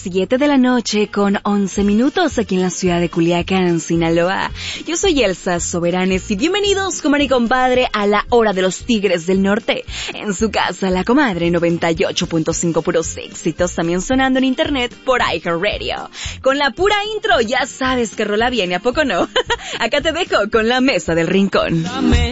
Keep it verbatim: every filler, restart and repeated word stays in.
siete de la noche con once minutos aquí en la ciudad de Culiacán, Sinaloa. Yo soy Elsa Soberanes y bienvenidos, comadre y compadre, a la hora de los Tigres del Norte. En su casa, La Comadre noventa y ocho punto cinco, puros éxitos, también sonando en internet por iHeartRadio. Con la pura intro ya sabes que rola viene, ¿a poco no? Acá te dejo con la Mesa del Rincón. Dame